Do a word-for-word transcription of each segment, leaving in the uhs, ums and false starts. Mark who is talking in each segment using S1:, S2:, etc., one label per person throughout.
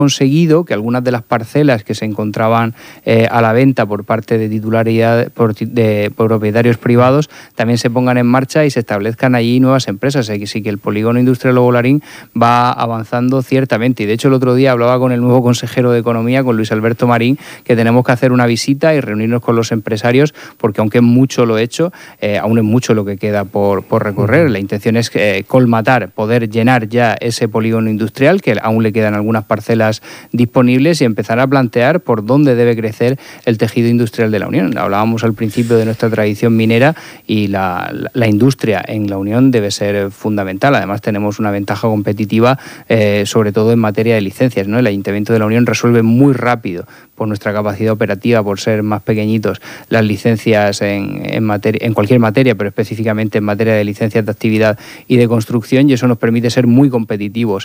S1: conseguido que algunas de las parcelas que se encontraban eh, a la venta por parte de titularidad por, de por propietarios privados también se pongan en marcha y se establezcan allí nuevas empresas. Así que el polígono industrial Lobo Larín va avanzando ciertamente. Y de hecho el otro día hablaba con el nuevo consejero de Economía, con Luis Alberto Marín, que tenemos que hacer una visita y reunirnos con los empresarios, porque aunque es mucho lo hecho, eh, aún es mucho lo que queda por, por recorrer. La intención es eh, colmatar, poder llenar ya ese polígono industrial, que aún le quedan algunas parcelas disponibles, y empezar a plantear por dónde debe crecer el tejido industrial de la Unión. Hablábamos al principio de nuestra tradición minera y la, la, la industria en la Unión debe ser fundamental. Además tenemos una ventaja competitiva, eh, sobre todo en materia de licencias, ¿no? El Ayuntamiento de la Unión resuelve muy rápido, por nuestra capacidad operativa, por ser más pequeñitos, las licencias en, en, materia, en cualquier materia, pero específicamente en materia de licencias de actividad y de construcción, y eso nos permite ser muy competitivos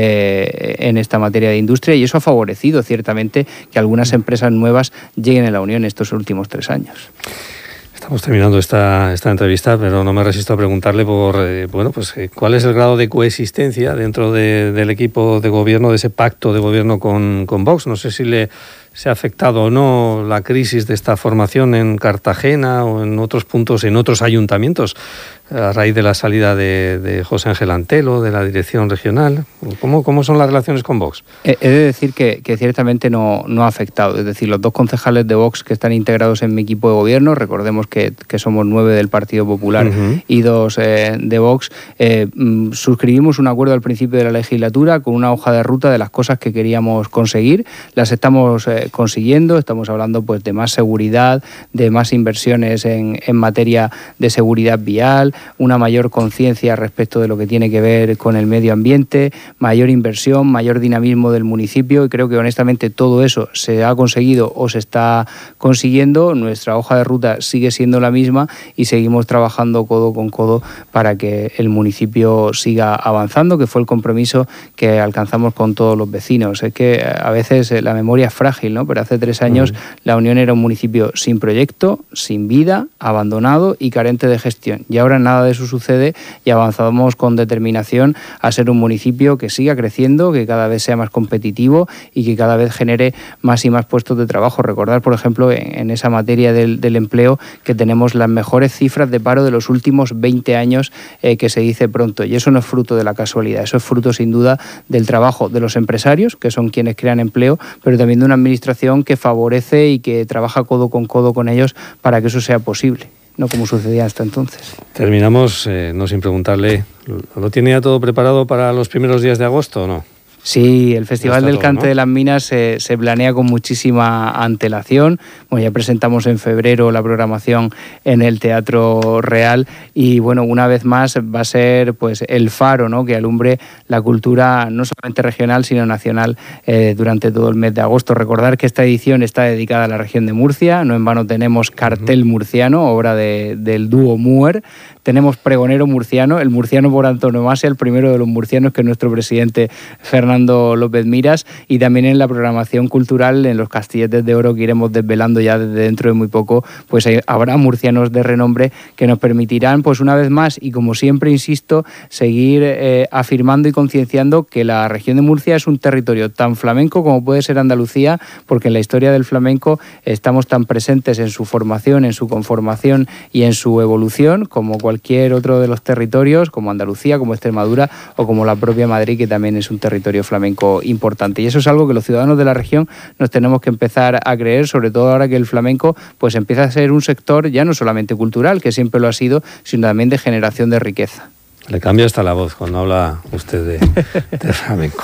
S1: eh, en esta materia de industria, y eso ha favorecido ciertamente que algunas empresas nuevas lleguen a la Unión estos últimos tres años.
S2: Estamos terminando esta, esta entrevista, pero no me resisto a preguntarle por eh, bueno, pues eh, cuál es el grado de coexistencia dentro de, del equipo de gobierno, de ese pacto de gobierno con, con Vox. No sé si le se ha afectado o no la crisis de esta formación en Cartagena o en otros puntos, en otros ayuntamientos, a raíz de la salida de, de José Ángel Antelo, de la dirección regional. ¿Cómo, cómo son las relaciones con Vox?
S1: He de decir que, que ciertamente no, no ha afectado. Es decir, los dos concejales de Vox que están integrados en mi equipo de gobierno, recordemos que, que somos nueve del Partido Popular uh-huh. y dos eh, de Vox, eh, suscribimos un acuerdo al principio de la legislatura con una hoja de ruta de las cosas que queríamos conseguir. Las estamos eh, consiguiendo. Estamos hablando pues de más seguridad, de más inversiones en, en materia de seguridad vial, una mayor conciencia respecto de lo que tiene que ver con el medio ambiente, mayor inversión, mayor dinamismo del municipio, y creo que honestamente todo eso se ha conseguido o se está consiguiendo. Nuestra hoja de ruta sigue siendo la misma y seguimos trabajando codo con codo para que el municipio siga avanzando, que fue el compromiso que alcanzamos con todos los vecinos. Es que a veces la memoria es frágil, ¿no? Pero hace tres años uh-huh. la Unión era un municipio sin proyecto, sin vida, abandonado y carente de gestión. Y ahora nada de eso sucede y avanzamos con determinación a ser un municipio que siga creciendo, que cada vez sea más competitivo y que cada vez genere más y más puestos de trabajo. Recordar, por ejemplo, en, en esa materia del, del empleo, que tenemos las mejores cifras de paro de los últimos veinte años, eh, que se dice pronto. Y eso no es fruto de la casualidad, eso es fruto sin duda del trabajo de los empresarios, que son quienes crean empleo, pero también de una administración que favorece y que trabaja codo con codo con ellos para que eso sea posible, no como sucedía hasta entonces.
S2: Terminamos, eh, no sin preguntarle, ¿lo tiene ya todo preparado para los primeros días de agosto o no?
S1: Sí, el Festival del
S2: todo,
S1: Cante
S2: ¿no?
S1: de las Minas se, se planea con muchísima antelación. Bueno, ya presentamos en febrero la programación en el Teatro Real y bueno, una vez más va a ser pues el faro, ¿no?, que alumbre la cultura no solamente regional sino nacional eh, durante todo el mes de agosto. Recordar que esta edición está dedicada a la región de Murcia, no en vano tenemos cartel murciano, obra de, del dúo Muer. Tenemos pregonero murciano, el murciano por antonomasia, el primero de los murcianos, que es nuestro presidente Fernando López Miras, y también en la programación cultural, en los Castilletes de Oro que iremos desvelando ya desde dentro de muy poco, pues hay, habrá murcianos de renombre que nos permitirán, pues una vez más, y como siempre insisto, seguir eh, afirmando y concienciando que la región de Murcia es un territorio tan flamenco como puede ser Andalucía, porque en la historia del flamenco estamos tan presentes en su formación, en su conformación y en su evolución como cualquier cualquier otro de los territorios, como Andalucía, como Extremadura o como la propia Madrid, que también es un territorio flamenco importante. Y eso es algo que los ciudadanos de la región nos tenemos que empezar a creer, sobre todo ahora que el flamenco pues empieza a ser un sector ya no solamente cultural, que siempre lo ha sido, sino también de generación de riqueza.
S2: Le cambia hasta la voz cuando habla usted de, de flamenco.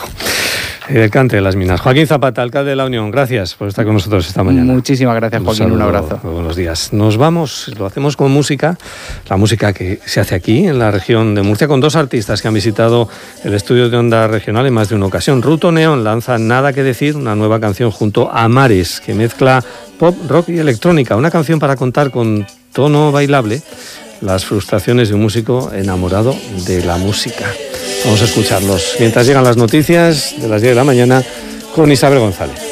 S2: Y del Cante de las Minas. Joaquín Zapata, alcalde de la Unión, gracias por estar con nosotros esta mañana.
S1: Muchísimas gracias, Joaquín, un, un abrazo.
S2: Buenos días. Nos vamos, lo hacemos con música, la música que se hace aquí en la región de Murcia, con dos artistas que han visitado el estudio de Onda Regional en más de una ocasión. Ruto Neón lanza Nada que decir, una nueva canción junto a Mares, que mezcla pop, rock y electrónica, una canción para contar con tono bailable las frustraciones de un músico enamorado de la música. Vamos a escucharlos mientras llegan las noticias de las diez de la mañana con Isabel González.